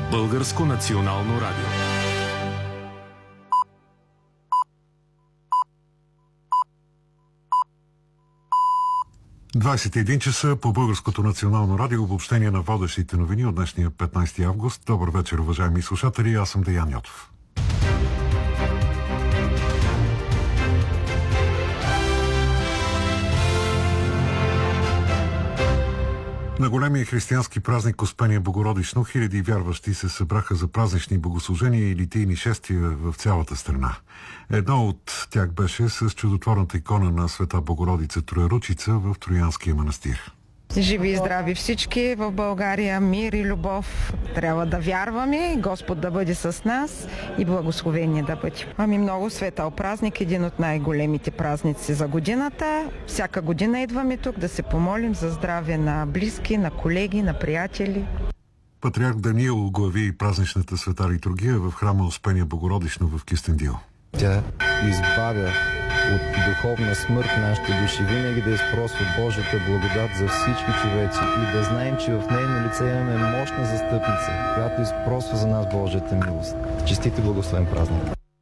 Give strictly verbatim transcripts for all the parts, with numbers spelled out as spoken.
Българско национално радио. двадесет и един часа по Българското национално радио, обобщение на водещите новини от днешния петнадесети август. Добър вечер, уважаеми слушатели, аз съм Деян Йотов. На големия християнски празник Успение Богородично хиляди вярващи се събраха за празнични богослужения и литийни шествия в цялата страна. Едно от тях беше с чудотворната икона на Света Богородица Троеручица в Троянския манастир. Живи и здрави всички в България, мир и любов. Трябва да вярваме, Господ да бъде с нас и благословение да бъде. Ами много светъл празник, един от най-големите празници за годината. Всяка година идваме тук да се помолим за здраве на близки, на колеги, на приятели. Патриарх Даниил оглави празничната света литургия в храма Успение Богородично в Кюстендил. Тя избавя от духовна смърт нашите души, винаги да изпросва Божията благодат за всички човеци и да знаем, че в нейно лице имаме мощна застъпница, която изпросва за нас Божията милост. Честит и благословен празник!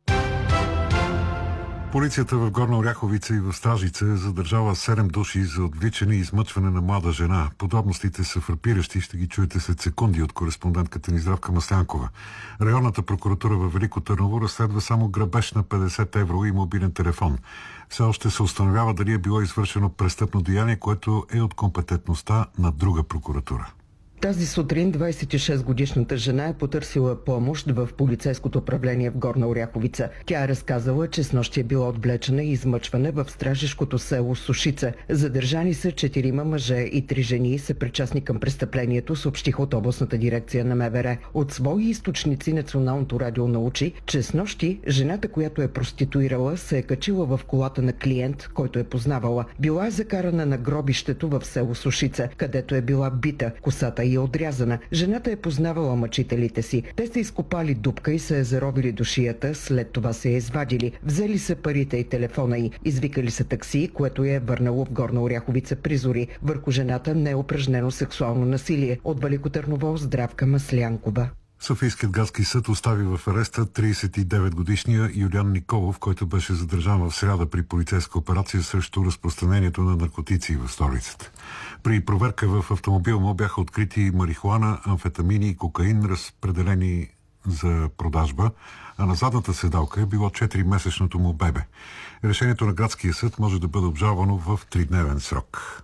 Полицията в Горна Оряховица и в Стражица е задържала седем души за отвличане и измъчване на млада жена. Подробностите са фрапиращи, ще ги чуете след секунди от кореспондентката ни Здравка Маслянкова. Районната прокуратура във Велико Търново разследва само грабеж на петдесет евро и мобилен телефон. Все още се установява дали е било извършено престъпно деяние, което е от компетентността на друга прокуратура. Тази сутрин двадесет и шест годишната жена е потърсила помощ в полицейското управление в Горна Оряховица. Тя е разказала, че снощи е била отвлечена и измъчвана в стражишкото село Сушица. Задържани са четирима мъже и три жени, са причастни към престъплението, съобщиха от областната дирекция на МВР. От свои източници Националното радио научи, че снощи жената, която е проституирала, се е качила в колата на клиент, който е познавала. Била е закарана на гробището в село Сушица, където е била бита. Косата и е отрязана. Жената е познавала мъчителите си. Те са изкопали дупка и са я заровили до шията, след това се я извадили. Взели са парите и телефона й. Извикали са такси, което я е върнало в Горна Оряховица при зори. Върху жената не е упражнено сексуално насилие. От Велико Търново Здравка Маслянкова. Софийският градски съд остави в ареста тридесет и девет годишния Юлиан Николов, който беше задържан в сряда при полицейска операция срещу разпространението на наркотици в столицата. При проверка в автомобил му бяха открити марихуана, амфетамини и кокаин, разпределени за продажба, а на задната седалка е било четиримесечното му бебе. Решението на градския съд може да бъде обжалвано в тридневен срок.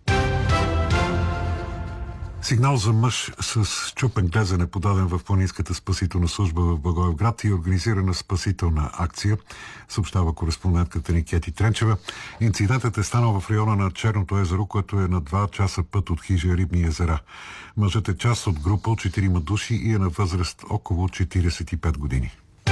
Сигнал за мъж с счупен глезен е подаден в планинската спасителна служба в Благоевград и организирана спасителна акция, съобщава кореспондентката ни Кети Тренчева. Инцидентът е станал в района на Черното езеро, което е на два часа път от хижа Рибни езера. Мъжът е част от група от четирима души и е на възраст около четиридесет и пет години.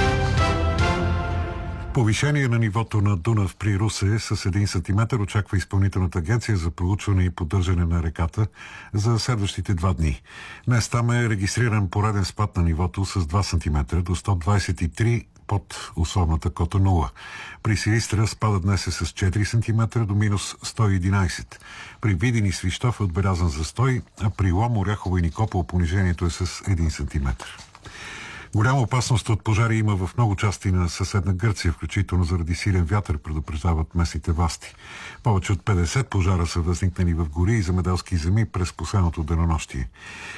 Повишение на нивото на Дунав при Русе с един сантиметър очаква Изпълнителната агенция за проучване и поддържане на реката за следващите два дни. Днес там е регистриран пореден спад на нивото с два сантиметра до сто двадесет и три под условната кота нула. При Силистра спадът днес е с четири сантиметра до минус сто и единадесет. При Видин и Свищов е отбелязан застой, а при Лом, Оряхово и Никопол понижението е с един сантиметр. Голяма опасност от пожари има в много части на съседна Гърция, включително заради силен вятър, предупреждават местните власти. Повече от петдесет пожара са възникнали в гори и земеделски земи през последното денонощие.